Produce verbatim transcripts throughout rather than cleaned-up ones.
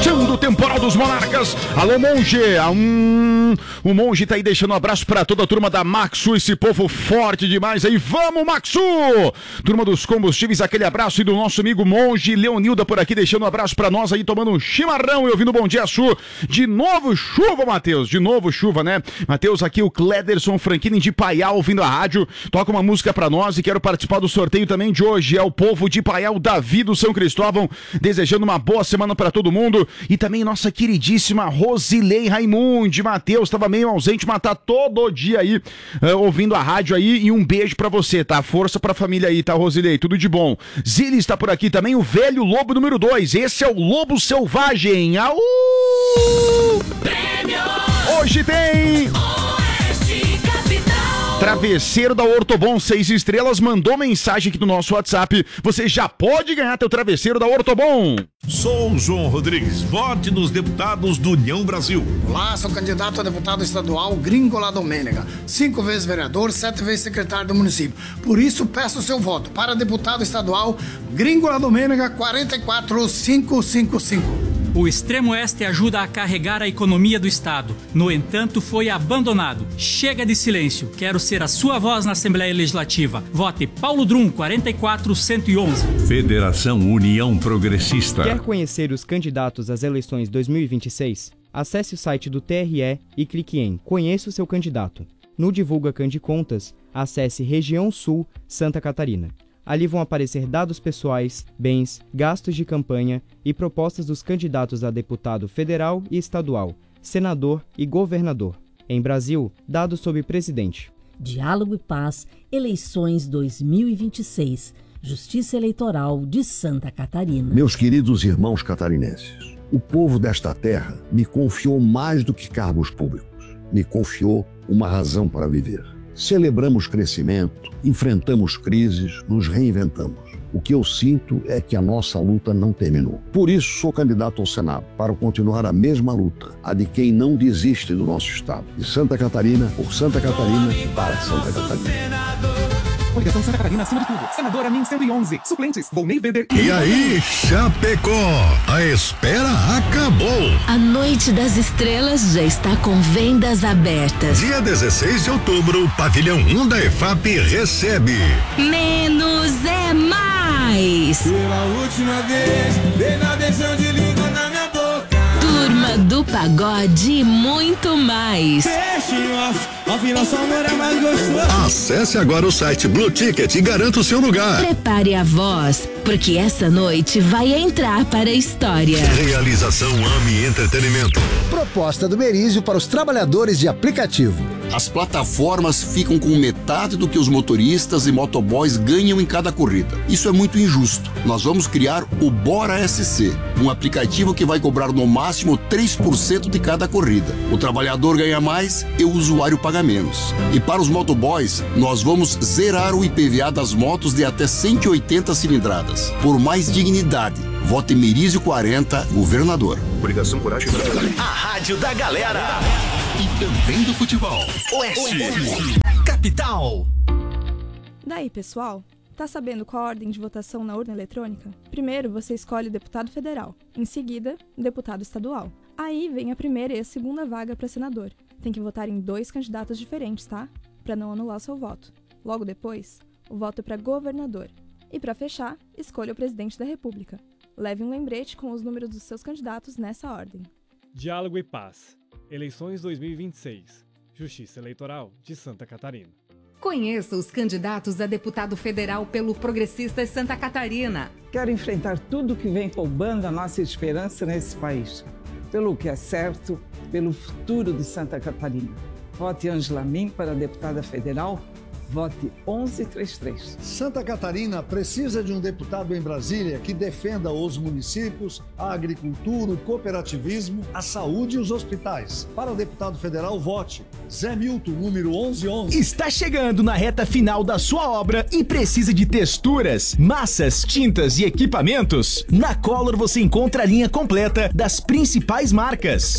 Fechando o temporal dos Monarcas. Alô, Monge. Hum, o Monge tá aí deixando um abraço pra toda a turma da Maxu, esse povo forte demais aí. Vamos, Maxu! Turma dos combustíveis, aquele abraço. E do nosso amigo Monge Leonilda por aqui, deixando um abraço pra nós aí, tomando um chimarrão e ouvindo Bom Dia Su. De novo chuva, Matheus. De novo chuva, né? Matheus, aqui o Clederson Franklin de Paial ouvindo a rádio. Toca uma música pra nós e quero participar do sorteio também de hoje. É o povo de Paial, Davi do São Cristóvão, desejando uma boa semana pra todo mundo. E também nossa queridíssima Rosilei Raimundi. Matheus, tava meio ausente, mas tá todo dia aí uh, ouvindo a rádio aí. E um beijo pra você, tá? Força pra família aí, tá, Rosilei? Tudo de bom. Zili está por aqui também, o velho lobo número dois. Esse é o Lobo Selvagem. Au! Prêmio! Hoje tem... Travesseiro da Ortobon, seis estrelas, mandou mensagem aqui no nosso WhatsApp. Você já pode ganhar teu travesseiro da Ortobon. Sou o João Rodrigues, vote nos deputados do União Brasil. Olá, sou candidato a deputado estadual Gringola Domênega. Cinco vezes vereador, sete vezes secretário do município. Por isso, peço o seu voto para deputado estadual Gringola Domênega quatro quatro cinco cinco cinco. O Extremo Oeste ajuda a carregar a economia do Estado. No entanto, foi abandonado. Chega de silêncio. Quero ser a sua voz na Assembleia Legislativa. Vote Paulo Drum, quatro quatro um um um. Federação União Progressista. Quer conhecer os candidatos às eleições dois mil e vinte e seis? Acesse o site do T R E e clique em Conheça o seu candidato. No Divulga Candicontas, acesse Região Sul, Santa Catarina. Ali vão aparecer dados pessoais, bens, gastos de campanha e propostas dos candidatos a deputado federal e estadual, senador e governador. Em Brasil, dados sobre presidente. Diálogo e Paz, eleições dois mil e vinte e seis, Justiça Eleitoral de Santa Catarina. Meus queridos irmãos catarinenses, o povo desta terra me confiou mais do que cargos públicos. Me confiou uma razão para viver. Celebramos crescimento, enfrentamos crises, nos reinventamos. O que eu sinto é que a nossa luta não terminou. Por isso, sou candidato ao Senado, para continuar a mesma luta, a de quem não desiste do nosso Estado. De Santa Catarina, por Santa Catarina, para Santa Catarina. Coligação Santa Catarina acima de tudo. Senadora Min cento e onze. Suplentes, Volney Weber. E aí, Chapecó, a espera acabou. A Noite das Estrelas já está com vendas abertas. Dia dezesseis de outubro, Pavilhão um da E F A P recebe Menos é Mais. Pela última vez, dei na beijão de língua na minha boca. Turma do Pagode e muito mais. Afinal, seu amor é mais gostoso. Acesse agora o site Blue Ticket e garanta o seu lugar. Prepare a voz, porque essa noite vai entrar para a história. Realização AMI Entretenimento. Proposta do Berizio para os trabalhadores de aplicativo. As plataformas ficam com metade do que os motoristas e motoboys ganham em cada corrida. Isso é muito injusto. Nós vamos criar o Bora S C, um aplicativo que vai cobrar no máximo três por cento de cada corrida. O trabalhador ganha mais e o usuário paga menos. E para os motoboys, nós vamos zerar o I P V A das motos de até cento e oitenta cilindradas. Por mais dignidade, vote Merizio quarenta, governador. Obrigação, coragem e trabalho. A rádio da galera. E também do futebol. Oeste. Capital. Daí, pessoal, tá sabendo qual a ordem de votação na urna eletrônica? Primeiro, você escolhe deputado federal. Em seguida, deputado estadual. Aí vem a primeira e a segunda vaga para senador. Tem que votar em dois candidatos diferentes, tá? Para não anular seu voto. Logo depois, o voto é para governador. E para fechar, escolha o presidente da República. Leve um lembrete com os números dos seus candidatos nessa ordem. Diálogo e Paz. Eleições dois mil e vinte e seis. Justiça Eleitoral de Santa Catarina. Conheça os candidatos a deputado federal pelo Progressistas Santa Catarina. Quero enfrentar tudo que vem roubando a nossa esperança nesse país. Pelo que é certo, pelo futuro de Santa Catarina. Vote Ângela Min para deputada federal. Vote onze trinta e três. Santa Catarina precisa de um deputado em Brasília que defenda os municípios, a agricultura, o cooperativismo, a saúde e os hospitais. Para o deputado federal, vote Zé Milton, número onze onze. Está chegando na reta final da sua obra e precisa de texturas, massas, tintas e equipamentos? Na Color você encontra a linha completa das principais marcas.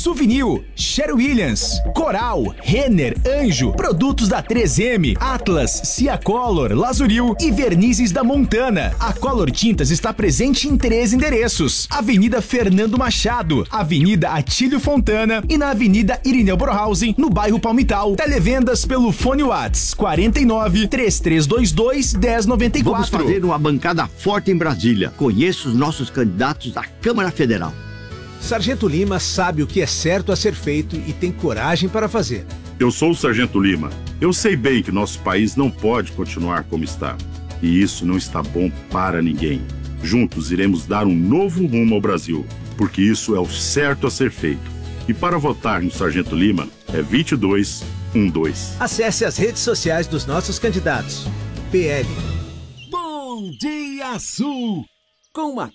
Souvenir, Sher Williams, Coral, Renner, Anjo, produtos da três M, Atlas, Ciacolor, Lazuril e vernizes da Montana. A Color Tintas está presente em três endereços: Avenida Fernando Machado, Avenida Atílio Fontana e na Avenida Irineu Borhausen, no bairro Palmital. Televendas pelo fone Whats quarenta e nove, três três dois dois, dez noventa e quatro. Vamos fazer uma bancada forte em Brasília. Conheça os nossos candidatos à Câmara Federal. Sargento Lima sabe o que é certo a ser feito e tem coragem para fazer. Eu sou o Sargento Lima. Eu sei bem que nosso país não pode continuar como está. E isso não está bom para ninguém. Juntos iremos dar um novo rumo ao Brasil, porque isso é o certo a ser feito. E para votar no Sargento Lima é vinte e dois doze. Acesse as redes sociais dos nossos candidatos. P L. Bom Dia Sul, com a